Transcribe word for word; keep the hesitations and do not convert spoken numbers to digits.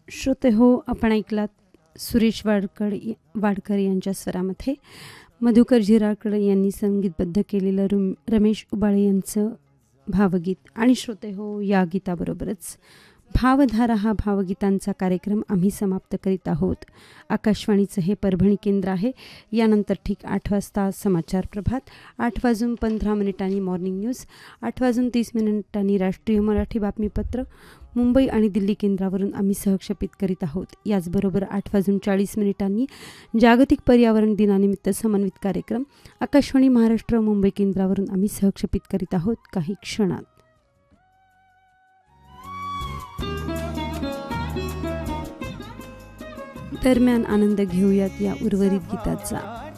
श्रोते हो, आपण ऐकलात सुरेश वाडकर वाडकर यांच्या स्वरामध्ये मधुकर झिराळकर यांनी संगीतबद्ध केलेलं रुम रमेश उबाळे यांचं भावगीत. आणि श्रोते हो, या गीताबरोबरच भावधारा हा भावगीतांचा कार्यक्रम आम्ही समाप्त करीत आहोत. आकाशवाणीचं हे परभणी केंद्र आहे. यानंतर ठीक आठ वाजता समाचार प्रभात, आठ वाजून पंधरा मिनिटांनी मॉर्निंग न्यूज, आठ वाजून तीस मिनिटांनी राष्ट्रीय मराठी बातमीपत्र मुंबई आणि दिल्ली केंद्रावरून आम्ही सहक्षेपित करीत आहोत. याचबरोबर आठ वाजून चाळीस मिनिटांनी जागतिक पर्यावरण दिनानिमित्त समन्वित कार्यक्रम आकाशवाणी महाराष्ट्र मुंबई केंद्रावरून आम्ही सहक्षेपित करीत आहोत काही क्षणात. दरम्यान आनंद घेऊयात या उर्वरित गीताचा.